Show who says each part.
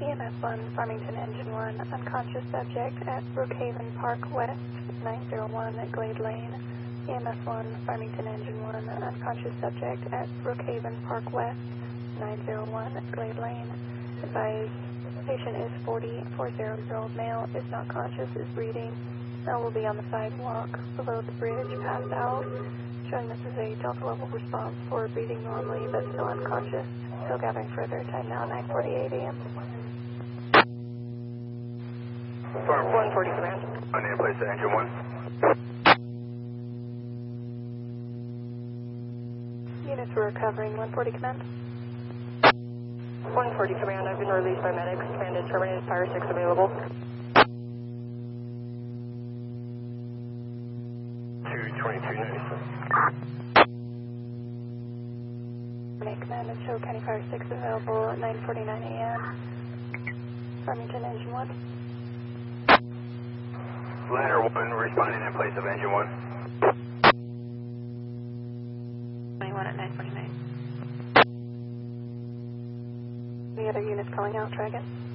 Speaker 1: EMS 1, Farmington Engine 1, unconscious subject at Brookhaven Park West, 901 at Glade Lane. EMS 1, Farmington Engine 1, unconscious subject at Brookhaven Park West, 901 at Glade Lane. Advise, patient is 40-year-old male, is not conscious, is breathing. Now will be on the sidewalk below the bridge, passed out. Showing this is a Delta level response for breathing normally but still unconscious. Still gathering further. Time now 9:48 a.m.
Speaker 2: Farm
Speaker 1: 140 command.
Speaker 2: I need to place the engine 1.
Speaker 1: Units were recovering. 140 command.
Speaker 3: 140 command. I've been released by medics. Command is terminated. Fire 6 available.
Speaker 2: 22297.
Speaker 1: Command and show County Fire 6 available at 9:49 a.m. Farmington Engine 1.
Speaker 2: Ladder 1 responding in place of engine 1.
Speaker 1: 21 at 9:49. Any other units calling out, Dragon?